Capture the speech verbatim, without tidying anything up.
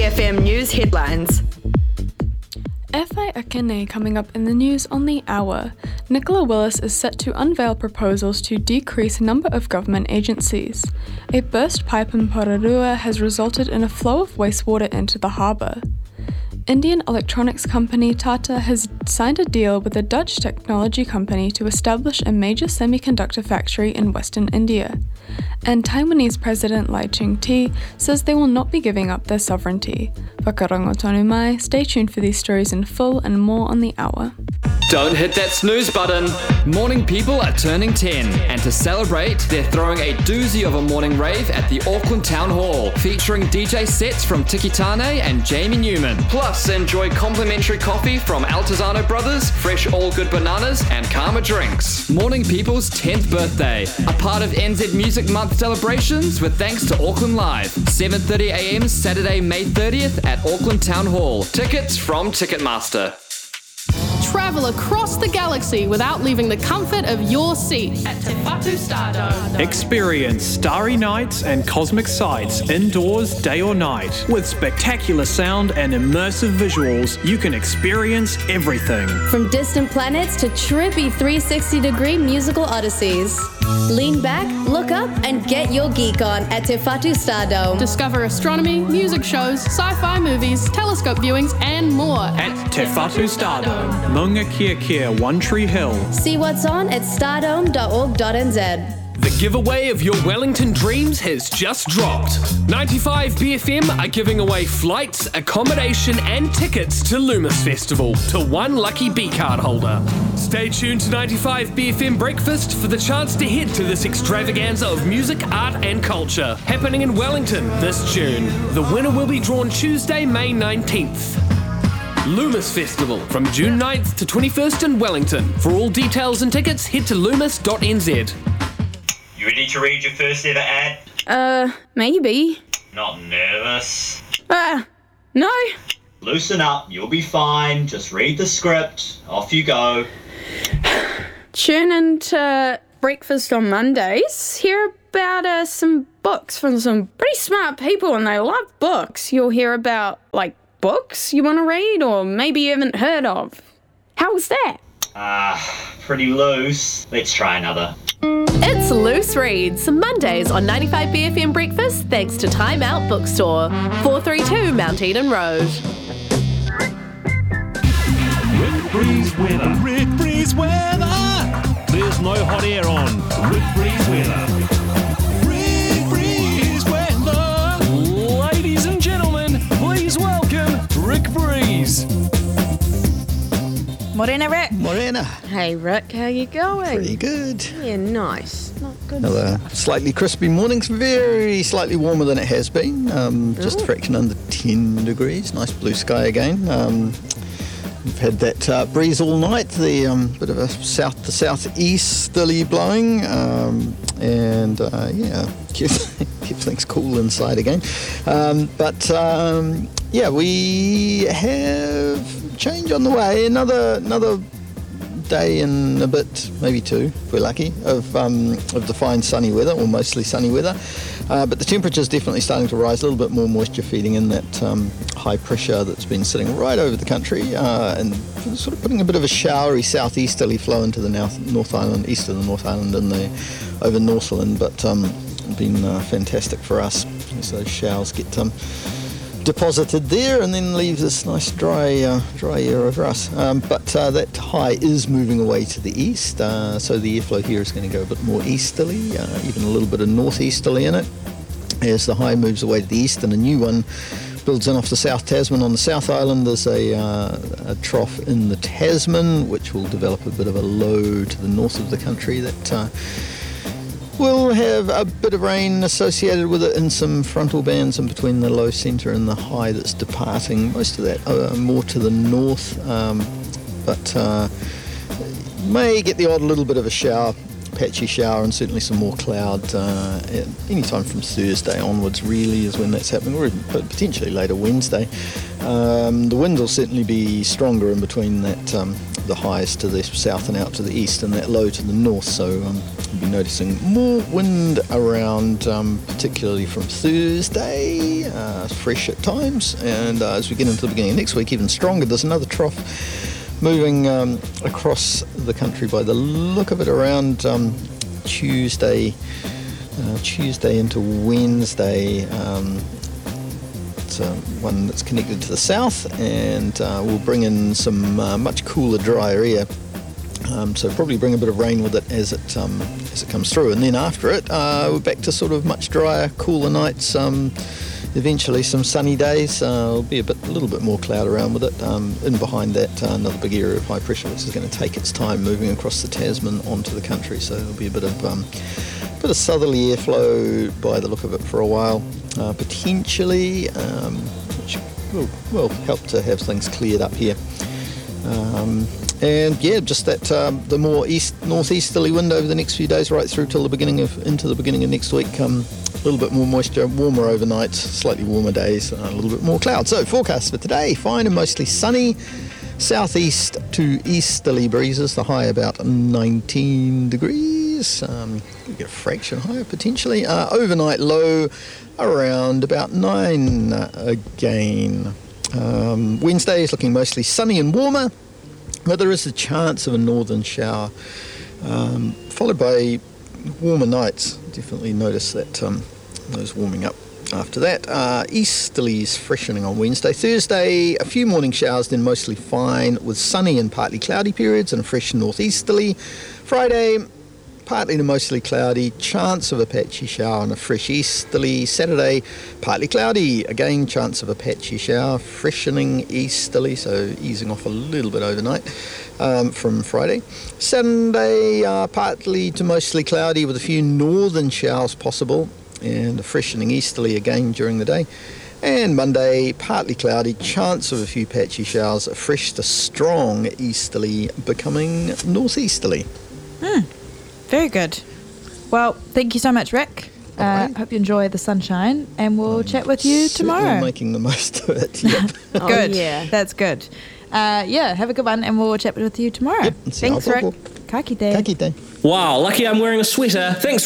F M News headlines. E Whai Akene coming up in the news on the hour. Nicola Willis is set to unveil proposals to decrease number of government agencies. A burst pipe in Pororua has resulted in a flow of wastewater into the harbour. Indian electronics company Tata has signed a deal with a Dutch technology company to establish a major semiconductor factory in Western India. And Taiwanese President Lai Ching-te says they will not be giving up their sovereignty. Whakarongo tonu mai, stay tuned for these stories in full and more on the hour. Don't hit that snooze button. Morning people are turning ten, and to celebrate, they're throwing a doozy of a morning rave at the Auckland Town Hall, featuring D J sets from Tiki Tane and Jamie Newman. Plus, enjoy complimentary coffee from Altazano Brothers, fresh all good bananas, and Karma drinks. Morning people's tenth birthday, a part of N Z Music Month celebrations with thanks to Auckland Live. seven thirty a.m. Saturday, May thirtieth at Auckland Town Hall. Tickets from Ticketmaster. Travel across the galaxy without leaving the comfort of your seat at Te Whatu Stardome. Experience starry nights and cosmic sights indoors, day or night. With spectacular sound and immersive visuals, you can experience everything. From distant planets to trippy three hundred sixty degree musical odysseys. Lean back, look up, and get your geek on at Te Whatu Stardome. Discover astronomy, music shows, sci-fi movies, telescope viewings, and more at Te Whatu Stardome, Maunga Kia Kia, One Tree Hill. See what's on at stardome dot org dot n z. The giveaway of your Wellington dreams has just dropped. ninety-five B F M are giving away flights, accommodation and tickets to Loomis Festival to one lucky B-card holder. Stay tuned to ninety-five B F M Breakfast for the chance to head to this extravaganza of music, art and culture happening in Wellington this June. The winner will be drawn Tuesday, May nineteenth. Loomis Festival from June ninth to twenty-first in Wellington. For all details and tickets, head to loomis dot n z. You ready to read your first ever ad? Uh, maybe. Not nervous? Uh, no. Loosen up, you'll be fine. Just read the script. Off you go. Tune into Breakfast on Mondays. Hear about uh, some books from some pretty smart people, and they love books. You'll hear about, like, books you want to read or maybe you haven't heard of. How was that? Ah, uh, pretty loose. Let's try another. It's Loose Reads, Mondays on ninety-five B F M Breakfast, thanks to Time Out Bookstore, four thirty-two Mount Eden Road. Rick Breeze weather. Rick Breeze weather. There's no hot air on. Rick Breeze weather. Rick Breeze weather. Ladies and gentlemen, please welcome Rick Breeze. Morena, Rick. Morena. Hey, Rick, how you going? Pretty good. Yeah, nice. Not good. Another slightly crispy mornings, very slightly warmer than it has been. Um, just a fraction under ten degrees. Nice blue sky again. Um, we've had that uh, breeze all night. The um, bit of a south to southeasterly blowing, um, and uh, yeah, keeps, keeps things cool inside again. Um, but um, yeah, we have change on the way. Another another day and a bit, maybe two, if we're lucky, of um, of the fine sunny weather, or mostly sunny weather. Uh, but the temperature's definitely starting to rise. A little bit more moisture feeding in that um, high pressure that's been sitting right over the country, uh, and sort of putting a bit of a showery southeasterly flow into the North, North Island, east of the North Island, and the over Northland. But um, been uh, fantastic for us as those showers get um, deposited there, and then leaves this nice dry uh, dry air over us. Um, but uh, that high is moving away to the east, uh, so the airflow here is going to go a bit more easterly, uh, even a little bit of northeasterly in it, as the high moves away to the east, and a new one builds in off the South Tasman. On the South Island there's a, uh, a trough in the Tasman, which will develop a bit of a low to the north of the country that uh, we'll have a bit of rain associated with it in some frontal bands in between the low centre and the high that's departing. Most of that uh, more to the north, um, but uh, may get the odd little bit of a shower, patchy shower, and certainly some more cloud uh, any time from Thursday onwards really is when that's happening, or potentially later Wednesday. Um, the wind will certainly be stronger in between that um, the highs to the south and out to the east and that low to the north. So um, you'll be noticing more wind around, um, particularly from Thursday, uh, fresh at times. And uh, as we get into the beginning of next week, even stronger. There's another trough moving um, across the country by the look of it around um, Tuesday, uh, Tuesday into Wednesday. Um, it's uh, one that's connected to the south, and uh, we'll bring in some uh, much cooler, drier air. Um, so probably bring a bit of rain with it as it um, as it comes through, and then after it, uh, we're back to sort of much drier, cooler nights. Um, Eventually some sunny days. Uh, there'll be a bit, a little bit more cloud around with it. Um, in behind that, uh, another big area of high pressure, which is going to take its time moving across the Tasman onto the country. So there'll be a bit of um, bit of southerly airflow by the look of it for a while, uh, potentially, um, which will, will help to have things cleared up here. Um, and yeah, just that um, the more east northeasterly wind over the next few days, right through till the beginning of into the beginning of next week. Um, a little bit more moisture, warmer overnight, slightly warmer days, uh, a little bit more cloud. So forecast for today: fine and mostly sunny. Southeast to easterly breezes. The high about nineteen degrees. Um, we get a fraction higher potentially. Uh, overnight low around about nine uh, again. Um, Wednesday is looking mostly sunny and warmer, but there is a chance of a northern shower, um, followed by warmer nights. Definitely notice that um, those warming up after that. Uh, easterlies freshening on Wednesday. Thursday, a few morning showers, then mostly fine with sunny and partly cloudy periods and a fresh northeasterly. Friday, partly to mostly cloudy, chance of a patchy shower and a fresh easterly. Saturday, partly cloudy, again chance of a patchy shower, freshening easterly, so easing off a little bit overnight um, from Friday. Sunday, uh, partly to mostly cloudy with a few northern showers possible and a freshening easterly again during the day. And Monday, partly cloudy, chance of a few patchy showers, a fresh to strong easterly becoming northeasterly. Hmm. Very good. Well, thank you so much, Rick. I uh, hope you enjoy the sunshine, and we'll um, chat with you tomorrow. Making the most of it. Yep. oh, good. Yeah, that's good. Uh, yeah, have a good one, and we'll chat with you tomorrow. Yep. Thanks, Rick. Ka kite. Ka kite. Wow, lucky I'm wearing a sweater. Thanks.